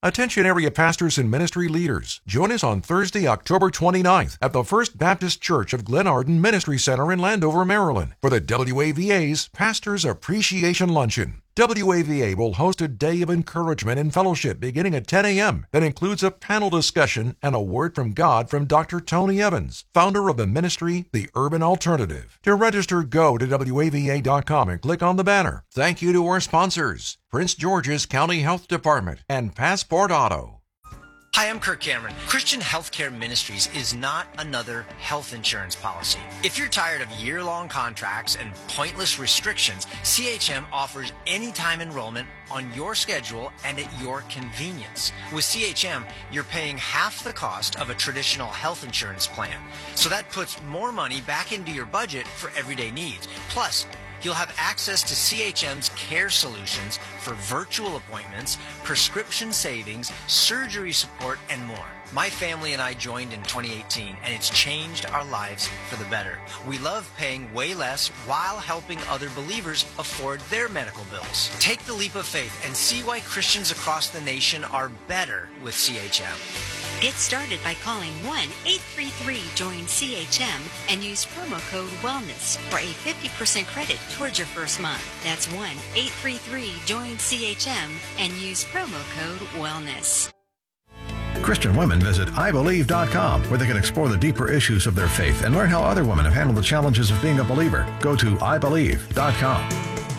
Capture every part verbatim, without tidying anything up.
Attention area pastors and ministry leaders. Join us on Thursday, October twenty-ninth at the First Baptist Church of Glen Arden Ministry Center in Landover, Maryland for the W A V A's Pastors Appreciation Luncheon. W A V A will host a day of encouragement and fellowship beginning at ten a.m. that includes a panel discussion and a word from God from Doctor Tony Evans, founder of the ministry, The Urban Alternative. To register, go to W A V A dot com and click on the banner. Thank you to our sponsors, Prince George's County Health Department and Passport Auto. Hi, I'm Kirk Cameron. Christian Healthcare Ministries is not another health insurance policy. If you're tired of year-long contracts and pointless restrictions, C H M offers anytime enrollment on your schedule and at your convenience. With C H M, you're paying half the cost of a traditional health insurance plan. So that puts more money back into your budget for everyday needs. Plus, you'll have access to C H M's care solutions for virtual appointments, prescription savings, surgery support, and more. My family and I joined in twenty eighteen, and it's changed our lives for the better. We love paying way less while helping other believers afford their medical bills. Take the leap of faith and see why Christians across the nation are better with C H M. Get started by calling one eight three three join C H M and use promo code WELLNESS for a fifty percent credit towards your first month. That's one eight three three join C H M and use promo code WELLNESS. Christian women visit I believe dot com, where they can explore the deeper issues of their faith and learn how other women have handled the challenges of being a believer. Go to I believe dot com.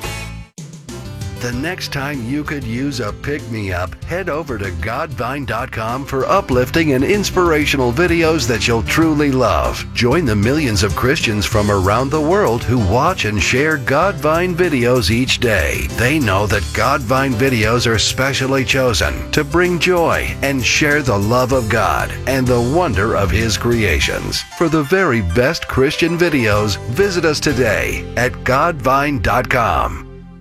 The next time you could use a pick-me-up, head over to God Vine dot com for uplifting and inspirational videos that you'll truly love. Join the millions of Christians from around the world who watch and share Godvine videos each day. They know that Godvine videos are specially chosen to bring joy and share the love of God and the wonder of His creations. For the very best Christian videos, visit us today at God Vine dot com.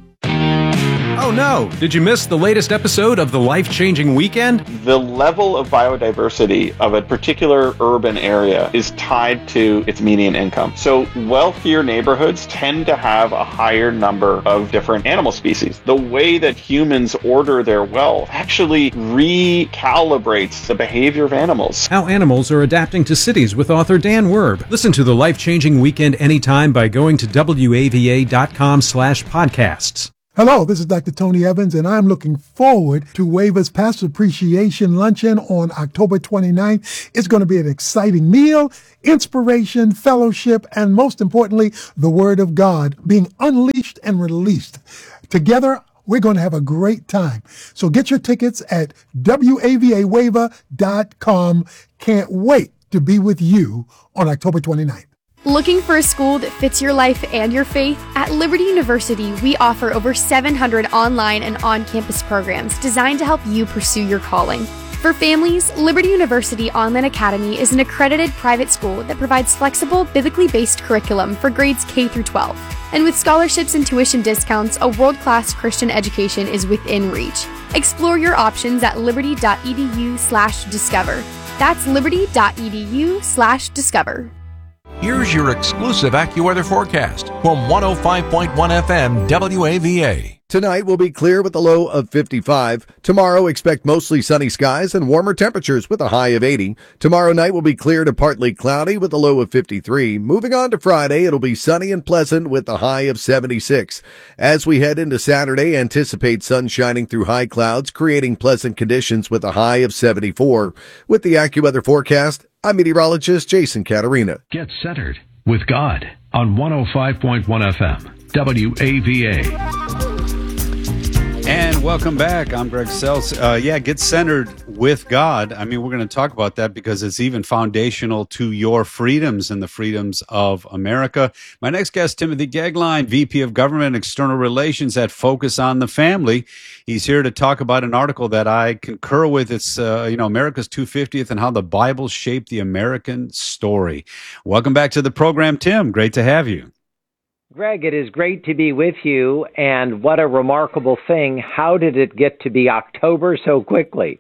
Oh no! Did you miss the latest episode of The Life-Changing Weekend? The level of biodiversity of a particular urban area is tied to its median income. So wealthier neighborhoods tend to have a higher number of different animal species. The way that humans order their wealth actually recalibrates the behavior of animals. How animals are adapting to cities with author Dan Werb. Listen to The Life-Changing Weekend anytime by going to W A V A dot com slash podcasts. Hello, this is Doctor Tony Evans, and I'm looking forward to WAVA's Pastor Appreciation Luncheon on October twenty-ninth. It's going to be an exciting meal, inspiration, fellowship, and most importantly, the Word of God being unleashed and released. Together, we're going to have a great time. So get your tickets at W A V A wava dot com. Can't wait to be with you on October twenty-ninth. Looking for a school that fits your life and your faith? At Liberty University, we offer over seven hundred online and on-campus programs designed to help you pursue your calling. For families, Liberty University Online Academy is an accredited private school that provides flexible, biblically based curriculum for grades K through twelve. And with scholarships and tuition discounts, a world-class Christian education is within reach. Explore your options at liberty dot e d u slash discover. That's liberty dot e d u slash discover. Here's your exclusive AccuWeather forecast from one oh five point one F M W A V A. Tonight will be clear with a low of fifty-five. Tomorrow, expect mostly sunny skies and warmer temperatures with a high of eighty. Tomorrow night will be clear to partly cloudy with a low of fifty-three. Moving on to Friday, it'll be sunny and pleasant with a high of seventy-six. As we head into Saturday, anticipate sun shining through high clouds, creating pleasant conditions with a high of seventy-four. With the AccuWeather forecast, I'm meteorologist Jason Caterina. Get centered with God on one oh five point one F M, W A V A. And welcome back. I'm Greg Seltz. Uh, yeah, get centered with God. I mean, we're going to talk about that because it's even foundational to your freedoms and the freedoms of America. My next guest, Timothy Goeglein, V P of Government and External Relations at Focus on the Family. He's here to talk about an article that I concur with. It's, uh, you know, America's two hundred fiftieth and how the Bible shaped the American story. Welcome back to the program, Tim. Great to have you. Greg, it is great to be with you, and what a remarkable thing. How did it get to be October so quickly?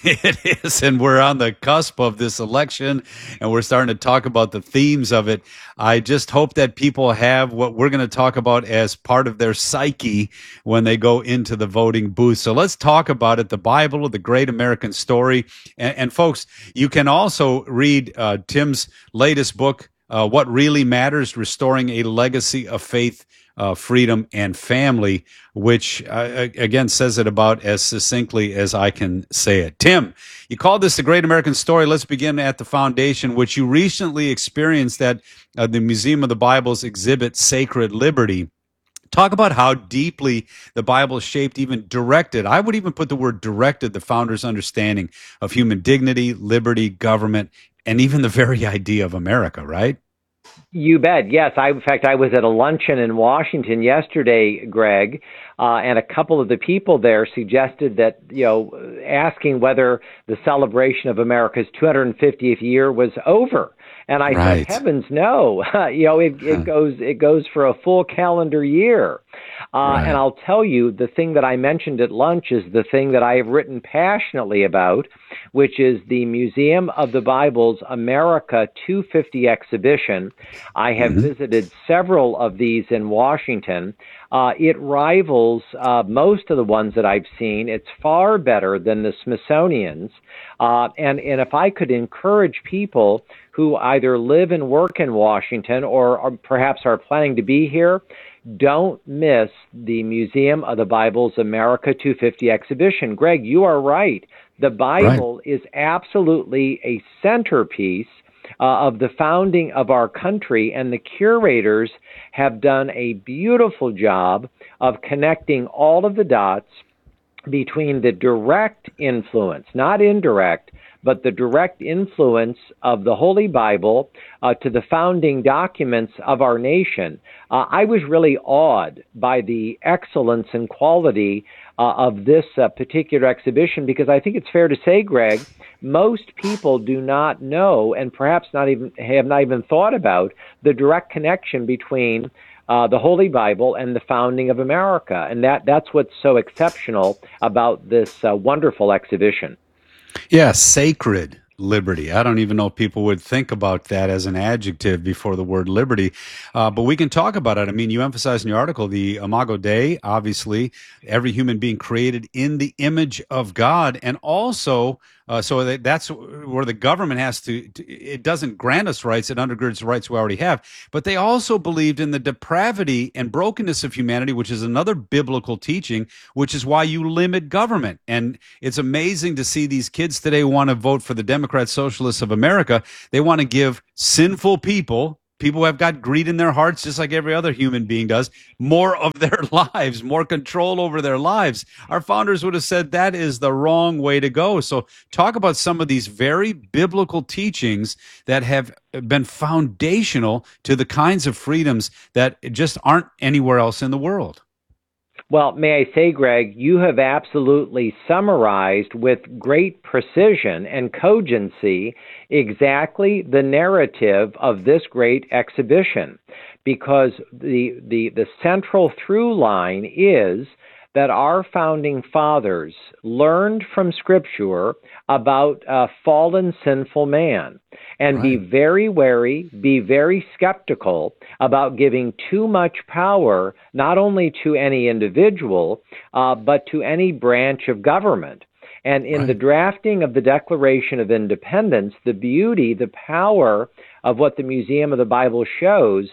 It is, and we're on the cusp of this election, and we're starting to talk about the themes of it. I just hope that people have what we're going to talk about as part of their psyche when they go into the voting booth. So let's talk about it, the Bible, the great American story. And, and folks, you can also read uh, Tim's latest book, uh, What Really Matters, Restoring a Legacy of Faith, Uh, freedom and family, which uh, again says it about as succinctly as I can say it. Tim, you called this the Great American Story. Let's begin at the foundation, which you recently experienced at uh, the Museum of the Bible's exhibit, Sacred Liberty. Talk about how deeply the Bible shaped, even directed. I would even put the word directed the founders' understanding of human dignity, liberty, government, and even the very idea of America, right? You bet. Yes. I, in fact, I was at a luncheon in Washington yesterday, Greg, uh, and a couple of the people there suggested that, you know, asking whether the celebration of America's two hundred fiftieth year was over. And I right. said, heavens, no. you know, it, it goes it goes for a full calendar year. Uh, right. And I'll tell you, the thing that I mentioned at lunch is the thing that I have written passionately about, which is the Museum of the Bible's America two fifty exhibition. I have mm-hmm. visited several of these in Washington. Uh, it rivals uh, most of the ones that I've seen. It's far better than the Smithsonian's. Uh, and, and if I could encourage people who either live and work in Washington or, or perhaps are planning to be here, don't miss the Museum of the Bible's America two fifty exhibition. Greg, you are right. The Bible right. is absolutely a centerpiece uh, of the founding of our country, and the curators have done a beautiful job of connecting all of the dots between the direct influence, not indirect, but the direct influence of the Holy Bible uh, to the founding documents of our nation. Uh, I was really awed by the excellence and quality uh, of this uh, particular exhibition, because I think it's fair to say, Greg, most people do not know, and perhaps not even have not even thought about, the direct connection between Uh, the Holy Bible and the founding of America. And that, that's what's so exceptional about this uh, wonderful exhibition. Yeah, sacred liberty. I don't even know if people would think about that as an adjective before the word liberty, uh, but we can talk about it. I mean, you emphasize in your article the Imago Dei, obviously, every human being created in the image of God, and also Uh, so that, that's where the government has to, to, it doesn't grant us rights, it undergirds the rights we already have. But they also believed in the depravity and brokenness of humanity, which is another biblical teaching, which is why you limit government. And it's amazing to see these kids today want to vote for the Democrat Socialists of America. They want to give sinful people, people who have got greed in their hearts, just like every other human being does, more of their lives, more control over their lives. Our founders would have said that is the wrong way to go. So talk about some of these very biblical teachings that have been foundational to the kinds of freedoms that just aren't anywhere else in the world. Well, may I say, Greg, you have absolutely summarized with great precision and cogency exactly the narrative of this great exhibition, because the, the, the central through line is that our founding fathers learned from Scripture about uh, fallen, sinful man, and right. be very wary, be very skeptical about giving too much power not only to any individual, uh, but to any branch of government. And in right. the drafting of the Declaration of Independence, the beauty, the power of what the Museum of the Bible shows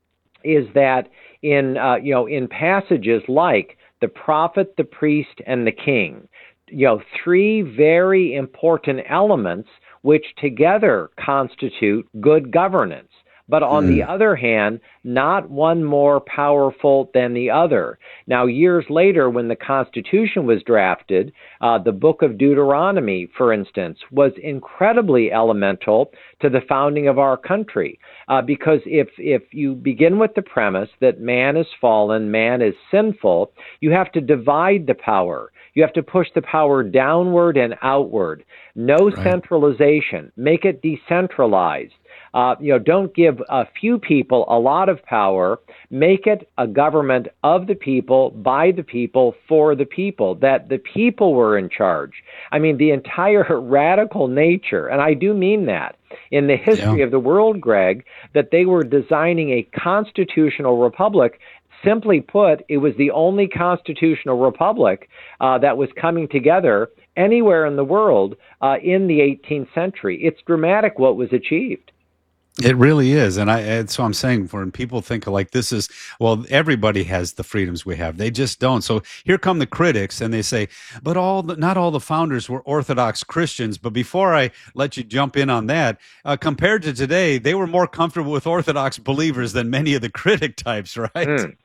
is that in uh, you know in passages like the prophet, the priest, and the king, you know, three very important elements which together constitute good governance. But on mm. the other hand, not one more powerful than the other. Now, years later, when the Constitution was drafted, uh, the book of Deuteronomy, for instance, was incredibly elemental to the founding of our country. Uh, because if, if you begin with the premise that man is fallen, man is sinful, you have to divide the power. You have to push the power downward and outward. No right. centralization. Make it decentralized. Uh, you know, don't give a few people a lot of power. Make it a government of the people, by the people, for the people, that the people were in charge. I mean, the entire radical nature, and I do mean that, in the history Yeah. of the world, Greg, that they were designing a constitutional republic. Simply put, it was the only constitutional republic uh, that was coming together anywhere in the world uh, in the eighteenth century. It's dramatic what was achieved. It really is. And I, and so I'm saying, when people think like this is, well, everybody has the freedoms we have. They just don't. So here come the critics and they say, but all the, not all the founders were Orthodox Christians. But before I let you jump in on that, uh, compared to today, they were more comfortable with Orthodox believers than many of the critic types, right? Mm.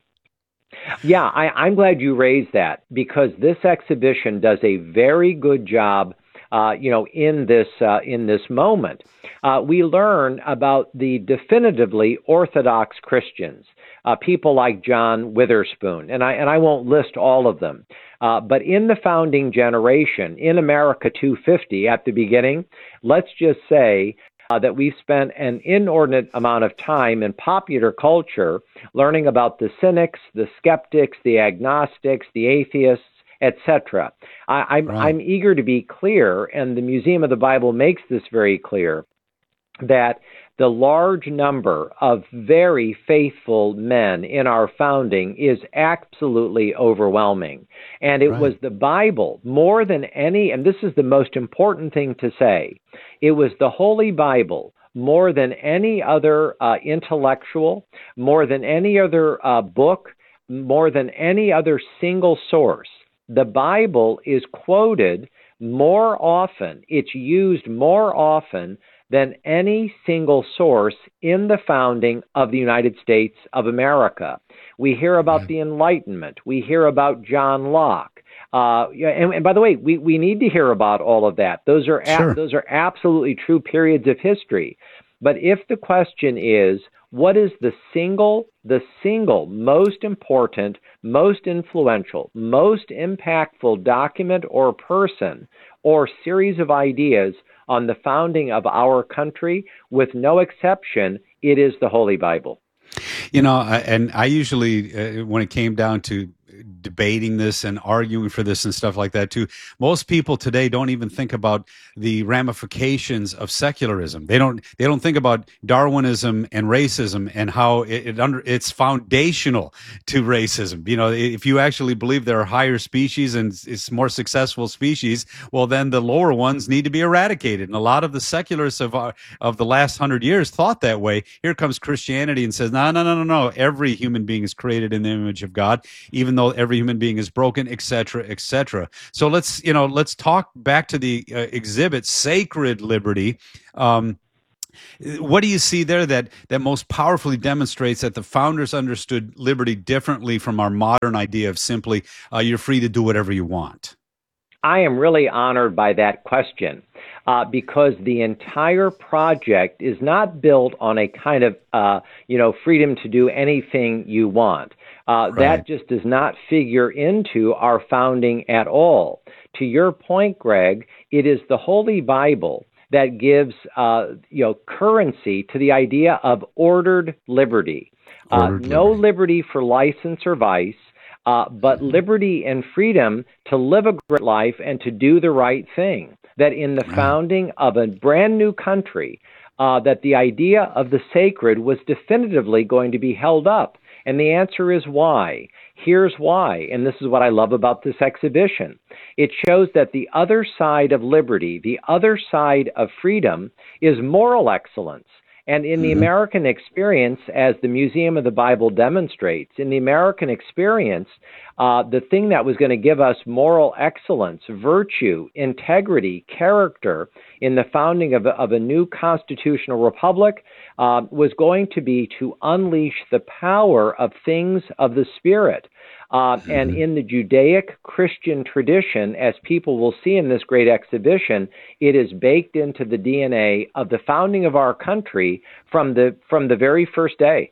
Yeah, I, I'm glad you raised that, because this exhibition does a very good job, uh, you know, in this uh, in this moment. Uh, we learn about the definitively Orthodox Christians, uh, people like John Witherspoon, and I and I won't list all of them. Uh, but in the founding generation, in America two fifty at the beginning, let's just say Uh, that we've spent an inordinate amount of time in popular culture learning about the cynics, the skeptics, the agnostics, the atheists, et cetera. I, I'm, Right. I'm eager to be clear, and the Museum of the Bible makes this very clear, that the large number of very faithful men in our founding is absolutely overwhelming. And it Right. was the Bible more than any, and this is the most important thing to say, it was the Holy Bible more than any other uh, intellectual, more than any other uh, book, more than any other single source. The Bible is quoted more often, it's used more often than any single source in the founding of the United States of America. We hear about the Enlightenment. We hear about John Locke. Uh, and, and by the way, we, we need to hear about all of that. Those are a- Sure. those are absolutely true periods of history. But if the question is, what is the single, the single most important, most influential, most impactful document or person or series of ideas on the founding of our country, with no exception, it is the Holy Bible. You know, I- and I usually, uh, when it came down to debating this and arguing for this and stuff like that too, most people today don't even think about the ramifications of secularism. They don't. They don't think about Darwinism and racism and how it, it under it's foundational to racism. You know, if you actually believe there are higher species and it's more successful species, well, then the lower ones need to be eradicated. And a lot of the secularists of our, of the last hundred years thought that way. Here comes Christianity and says, no, no, no, no, no. Every human being is created in the image of God, even though every human being is broken, et cetera, et cetera. So let's, you know, let's talk back to the uh, exhibit, Sacred Liberty. Um, what do you see there that, that most powerfully demonstrates that the founders understood liberty differently from our modern idea of simply uh, you're free to do whatever you want? I am really honored by that question uh, because the entire project is not built on a kind of, uh, you know, freedom to do anything you want. Uh, Right. That just does not figure into our founding at all. To your point, Greg, it is the Holy Bible that gives, uh, you know, currency to the idea of ordered liberty. Uh, Ordered no liberty. liberty for license or vice. Uh, but liberty and freedom to live a great life and to do the right thing. That in the founding of a brand new country, uh, that the idea of the sacred was definitively going to be held up. And the answer is why. Here's why, and this is what I love about this exhibition. It shows that the other side of liberty, the other side of freedom, is moral excellence. And in the Mhm. American experience, as the Museum of the Bible demonstrates, in the American experience, uh, the thing that was going to give us moral excellence, virtue, integrity, character in the founding of a, of a new constitutional republic uh, was going to be to unleash the power of things of the Spirit. Uh, and in the Judaic Christian tradition, as people will see in this great exhibition, it is baked into the D N A of the founding of our country from the from the very first day.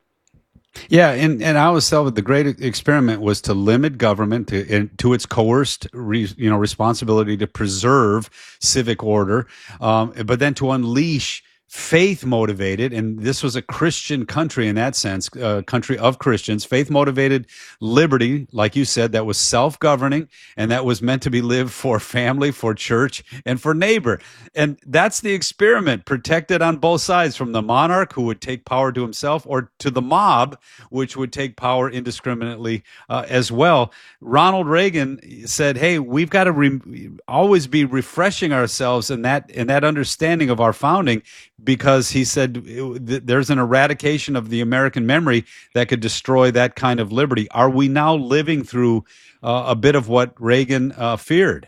Yeah, and, and I always tell that the great experiment was to limit government to, in, to its coerced, re, you know, responsibility to preserve civic order, um, but then to unleash faith motivated, and this was a Christian country in that sense, a country of Christians, faith motivated liberty, like you said, that was self-governing and that was meant to be lived for family, for church, and for neighbor. And that's the experiment, protected on both sides, from the monarch who would take power to himself, or to the mob, which would take power indiscriminately uh, as well. Ronald Reagan said, hey, we've got to re- always be refreshing ourselves in that, in that understanding of our founding, because he said th- there's an eradication of the American memory that could destroy that kind of liberty. Are we now living through uh, a bit of what Reagan uh, feared?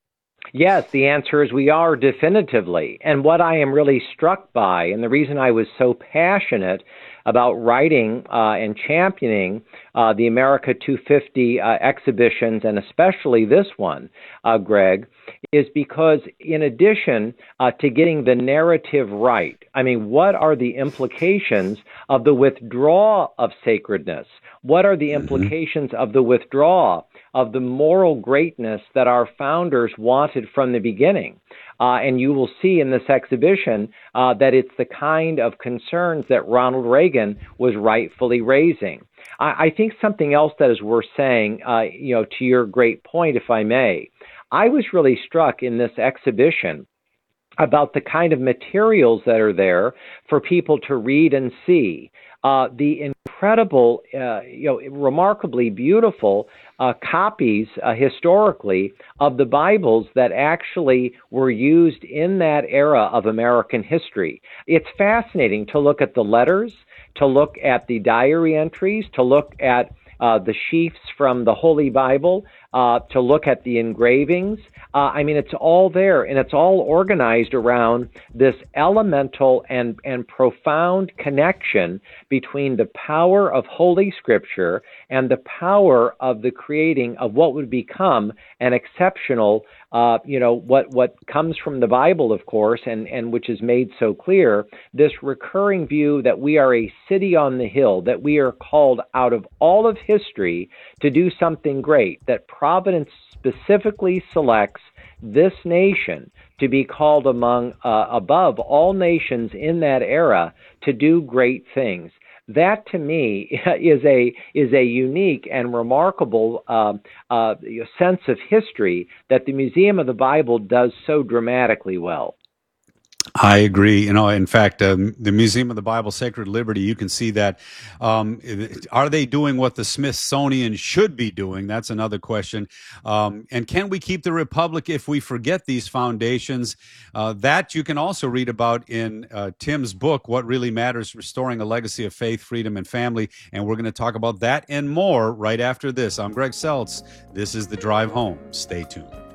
Yes, the answer is we are, definitively. And what I am really struck by, and the reason I was so passionate about writing uh, and championing uh, the America two fifty uh, exhibitions, and especially this one, uh, Greg, is because in addition uh, to getting the narrative right, I mean, what are the implications of the withdrawal of sacredness? What are the implications of the withdrawal of the moral greatness that our founders wanted from the beginning? Uh, and you will see in this exhibition uh, that it's the kind of concerns that Ronald Reagan was rightfully raising. I, I think something else that is worth saying, uh, you know, to your great point, if I may, I was really struck in this exhibition about the kind of materials that are there for people to read and see. Uh, the incredible, uh, you know, remarkably beautiful uh, copies uh, historically of the Bibles that actually were used in that era of American history. It's fascinating to look at the letters, to look at the diary entries, to look at uh, the sheafs from the Holy Bible, uh, to look at the engravings. Uh, I mean, it's all there, and it's all organized around this elemental and, and profound connection between the power of Holy Scripture and the power of the creating of what would become an exceptional, uh, you know, what, what comes from the Bible, of course, and, and which is made so clear, this recurring view that we are a city on the hill, that we are called out of all of history to do something great, that Providence specifically selects this nation to be called among uh, above all nations in that era to do great things. That, to me, is a is a unique and remarkable uh, uh, sense of history that the Museum of the Bible does so dramatically well. I agree. You know, in fact, um, the Museum of the Bible, Sacred Liberty, you can see that. Um, are they doing what the Smithsonian should be doing? That's another question. Um, and can we keep the Republic if we forget these foundations? Uh, that you can also read about in uh, Tim's book, What Really Matters, Restoring a Legacy of Faith, Freedom, and Family. And we're going to talk about that and more right after this. I'm Greg Seltz. This is The Drive Home. Stay tuned.